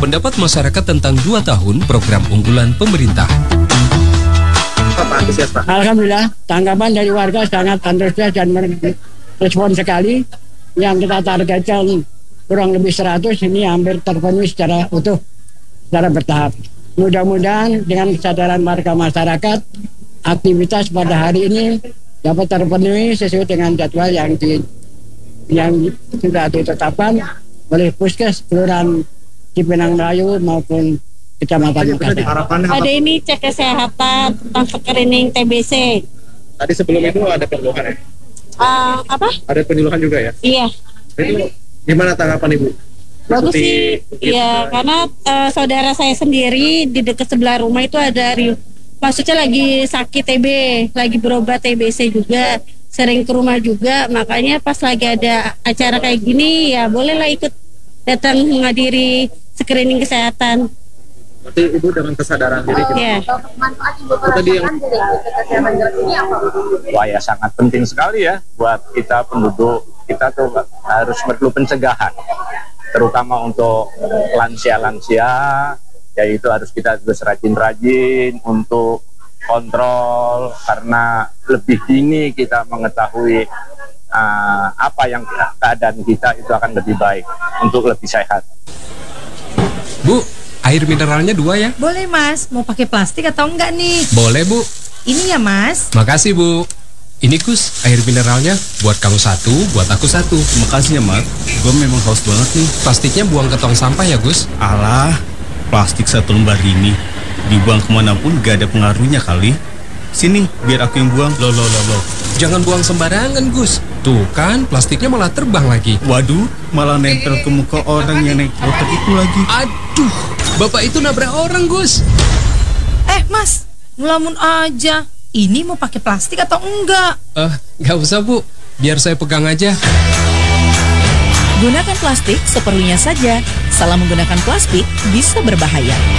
Pendapat masyarakat tentang 2 tahun program unggulan pemerintah. Pak antusias, Pak? Alhamdulillah, tanggapan dari warga sangat antusias dan respon sekali. Yang kita targetkan kurang lebih 100, ini hampir terpenuhi secara utuh, secara bertahap. Mudah-mudahan dengan kesadaran warga masyarakat, aktivitas pada hari ini dapat terpenuhi sesuai dengan jadwal yang sudah ditetapkan oleh Puskes Kelurahan Cipinang Melayu maupun Kecamatan Makassar. Ada ini cek kesehatan tentang screening TBC. Tadi sebelum itu ada penyuluhan ya? Apa? Ada penyuluhan juga ya? Iya. Itu gimana tanggapan Ibu? Bagus sih. Iya, karena saudara saya sendiri di dekat sebelah rumah itu ada maksudnya lagi sakit TB, lagi berobat TBC juga, sering ke rumah juga, makanya pas lagi ada acara kayak gini ya bolehlah ikut datang menghadiri screening kesehatan. Berarti Ibu dengan kesadaran diri gitu. Iya. Manfaat Ibu Tadi yang kesehatan gratis ini apa? Wah ya sangat penting sekali ya buat kita penduduk. Kita tuh harus perlu pencegahan, terutama untuk lansia-lansia, yaitu harus kita terus rajin-rajin untuk kontrol, karena lebih dini kita mengetahui apa yang keadaan kita itu akan lebih baik untuk lebih sehat. Bu, air mineralnya 2 ya? Boleh Mas, mau pakai plastik atau enggak nih? Boleh Bu. Ini ya Mas. Makasih Bu. Ini Gus, air mineralnya buat kamu 1, buat aku 1. Makasih ya Mat, gue memang haus banget nih. Plastiknya buang ke tong sampah ya Gus. Alah, plastik 1 lembar ini dibuang kemanapun gak ada pengaruhnya kali. Sini, biar aku yang buang. Loh. Jangan buang sembarangan Gus. Tuh kan, plastiknya malah terbang lagi. Waduh, malah nempel ke muka orang yang naik motor itu lagi. Aduh, Bapak itu nabrak orang Gus. Mas, ngelamun aja. Ini mau pakai plastik atau enggak? Gak usah Bu, biar saya pegang aja. Gunakan plastik seperlunya saja. Salah menggunakan plastik bisa berbahaya.